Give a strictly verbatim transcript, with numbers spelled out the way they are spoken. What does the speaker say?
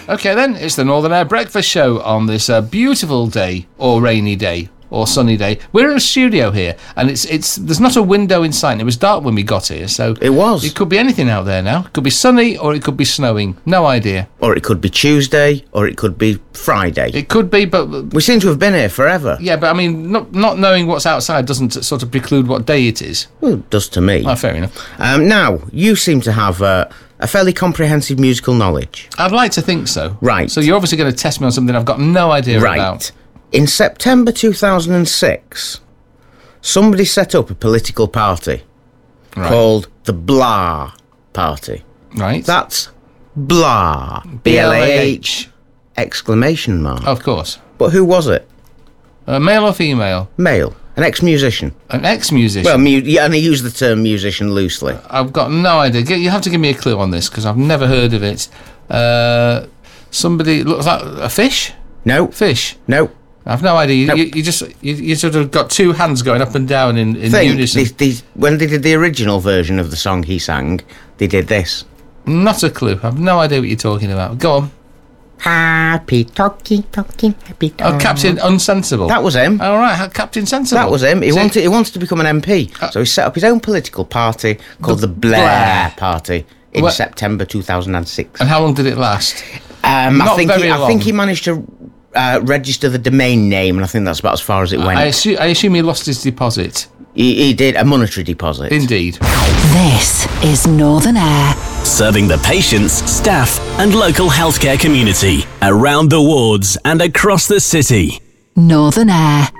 Okay, then, it's the Northern Air Breakfast Show on this uh, beautiful day, or rainy day, or sunny day. We're in a studio here, and it's it's there's not a window in sight. It was dark when we got here, so... It was. It could be anything out there now. It could be sunny, or it could be snowing. No idea. Or it could be Tuesday, or it could be Friday. It could be, but... We seem to have been here forever. Yeah, but I mean, not not knowing what's outside doesn't sort of preclude what day it is. Well, it does to me. Oh, fair enough. Um, now, you seem to have uh, a fairly comprehensive musical knowledge. I'd like to think so. Right. So you're obviously going to test me on something I've got no idea right. about. In September two thousand six, somebody set up a political party Right. called the Blah Party. Right. That's Blah. B L A H exclamation mark. Of course. But who was it? Uh, male or female? Male. An ex-musician. An ex-musician? Well, mu- yeah, and I use the term musician loosely. I've got no idea. G- You have to give me a clue on this, because I've never heard of it. Uh, somebody... Looks like a fish? No. Fish? No. I've no idea. You, Nope. you, you just... You, you sort of got two hands going up and down in, in Think, unison. these, these, when they did the original version of the song he sang, they did this. Not a clue. I've no idea what you're talking about. Go on. Happy talking, talking, happy talking. Oh, Captain Unsensible. That was him. All right, Captain Sensible. That was him. He See? wanted, he wanted to become an M P, Uh, so he set up his own political party called the, The Blair, Blair. Party in Well- September two thousand six. And how long did it last? Um, I not think he, very I think long. he managed to uh, register the domain name, and I think that's about as far as it went. I assume, I assume he lost his deposit. He, he did a monetary deposit. Indeed. This is Northern Air. Serving the patients, staff and local healthcare community around the wards and across the city. Northern Air.